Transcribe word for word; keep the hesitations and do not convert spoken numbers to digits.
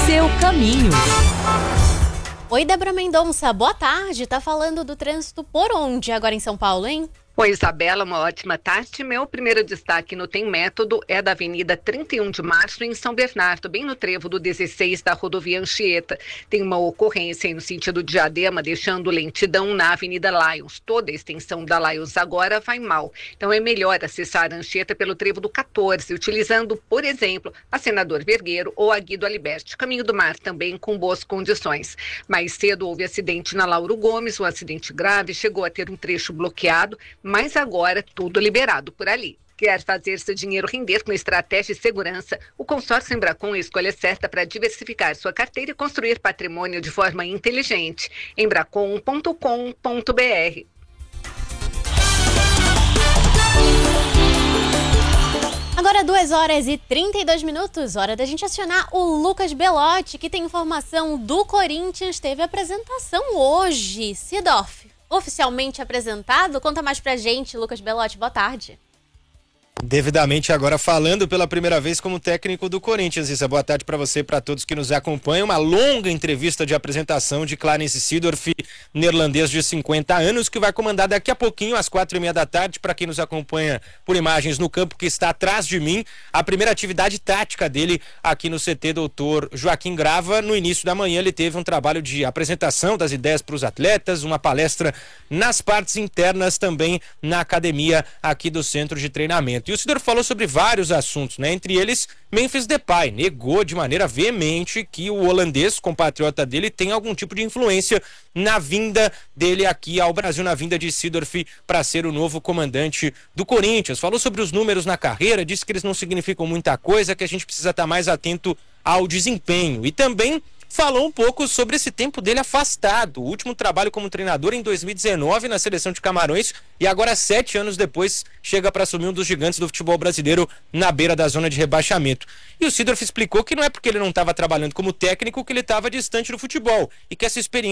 seu caminho. Oi, Débora Mendonça, boa tarde. Tá falando do trânsito por onde agora em São Paulo, hein? Oi, Isabela, uma ótima tarde. Meu primeiro destaque no Tem Método é da Avenida trinta e um de Março, em São Bernardo, bem no trevo do dezesseis da rodovia Anchieta. Tem uma ocorrência aí no sentido de Diadema, deixando lentidão na Avenida Lions. Toda a extensão da Lions agora vai mal. Então é melhor acessar a Anchieta pelo trevo do quatorze, utilizando, por exemplo, a Senador Vergueiro ou a Guido Aliberti. Caminho do Mar também com boas condições. Mais cedo houve acidente na Lauro Gomes, um acidente grave, chegou a ter um trecho bloqueado, mas agora tudo liberado por ali. Quer fazer seu dinheiro render com estratégia e segurança? O consórcio Embracon é a escolha certa para diversificar sua carteira e construir patrimônio de forma inteligente. embracon ponto com ponto br. Agora duas horas e trinta e dois minutos, hora da gente acionar o Lucas Belotti, que tem informação do Corinthians. Teve apresentação hoje. Sidorf, oficialmente apresentado. Conta mais pra gente, Lucas Belotti, boa tarde. Devidamente agora falando pela primeira vez como técnico do Corinthians. Isa, boa tarde para você e para todos que nos acompanham. Uma longa entrevista de apresentação de Clarence Seedorf, neerlandês de cinquenta anos, que vai comandar daqui a pouquinho, às quatro e meia da tarde, para quem nos acompanha por imagens no campo que está atrás de mim, a primeira atividade tática dele aqui no C T doutor Joaquim Grava. No início da manhã ele teve um trabalho de apresentação das ideias para os atletas, uma palestra nas partes internas também na academia aqui do centro de treinamento. E o Seedorf falou sobre vários assuntos, né? Entre eles, Memphis Depay negou de maneira veemente que o holandês, compatriota dele, tem algum tipo de influência na vinda dele aqui ao Brasil, na vinda de Seedorf para ser o novo comandante do Corinthians. Falou sobre os números na carreira, disse que eles não significam muita coisa, que a gente precisa estar mais atento ao desempenho. E também falou um pouco sobre esse tempo dele afastado. O último trabalho como treinador em dois mil e dezenove na seleção de Camarões e agora, sete anos depois, chega para assumir um dos gigantes do futebol brasileiro na beira da zona de rebaixamento. E o Seedorf explicou que não é porque ele não estava trabalhando como técnico que ele estava distante do futebol e que essa experiência